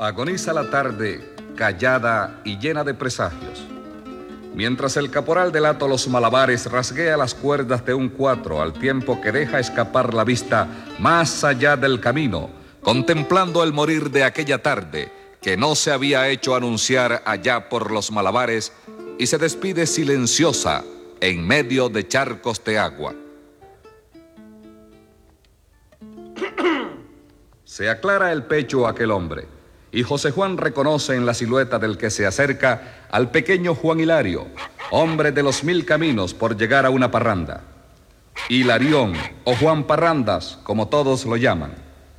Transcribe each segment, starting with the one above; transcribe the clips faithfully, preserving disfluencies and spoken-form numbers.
Agoniza la tarde, callada y llena de presagios. Mientras el caporal del hato Los Malabares rasguea las cuerdas de un cuatro al tiempo que deja escapar la vista más allá del camino, contemplando el morir de aquella tarde que no se había hecho anunciar allá por Los Malabares y se despide silenciosa en medio de charcos de agua. Se aclara el pecho a aquel hombre y José Juan reconoce en la silueta del que se acerca al pequeño Juan Hilario, hombre de los mil caminos por llegar a una parranda. Hilarión o Juan Parrandas, como todos lo llaman.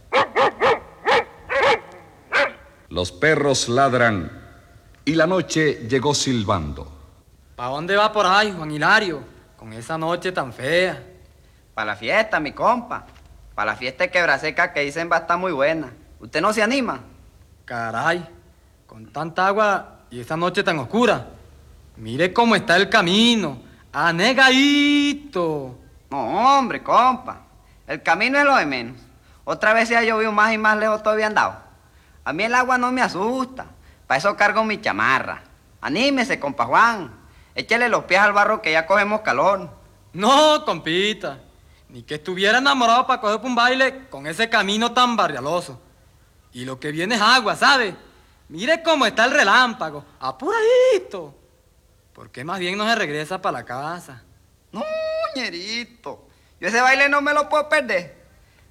Los perros ladran y la noche llegó silbando. ¿Pa' dónde va por ahí, Juan Hilario, con esa noche tan fea? Para la fiesta, mi compa. Para la fiesta de Quebraseca que dicen va a estar muy buena. ¿Usted no se anima? Caray, con tanta agua y esa noche tan oscura. Mire cómo está el camino, anegadito. No, hombre, compa. El camino es lo de menos. Otra vez se ha llovido más y más lejos todavía andado. A mí el agua no me asusta. Para eso cargo mi chamarra. Anímese, compa Juan. Échele los pies al barro que ya cogemos calor. No, compita. Ni que estuviera enamorado para coger un baile con ese camino tan barrialoso. Y lo que viene es agua, ¿sabe? Mire cómo está el relámpago, apuradito. ¿Por qué más bien no se regresa para la casa? No, ñerito. Yo ese baile no me lo puedo perder.